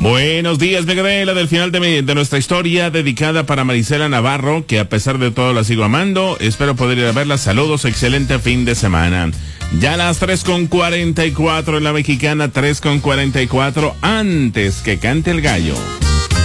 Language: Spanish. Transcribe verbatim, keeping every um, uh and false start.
Buenos días, Megadela, del final de, mi, de nuestra historia dedicada para Marisela Navarro, que a pesar de todo la sigo amando. Espero poder ir a verla. Saludos, excelente fin de semana. Ya a las tres con cuarenta y cuatro en la mexicana, tres con cuarenta y cuatro, antes que cante el gallo.